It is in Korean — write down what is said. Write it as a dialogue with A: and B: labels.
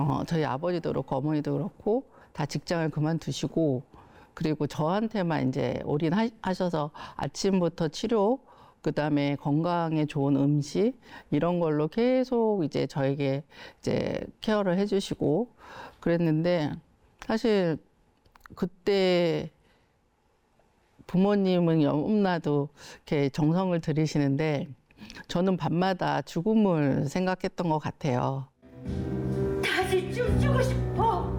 A: 저희 아버지도 그렇고 어머니도 그렇고 다 직장을 그만두시고 그리고 저한테만 이제 올인하셔서 아침부터 치료, 그다음에 건강에 좋은 음식 이런 걸로 계속 이제 저에게 이제 케어를 해주시고 그랬는데 사실 그때 부모님은 너무나도 이렇게 정성을 들이시는데 저는 밤마다 죽음을 생각했던 것 같아요.
B: 다시 춤추고 싶어.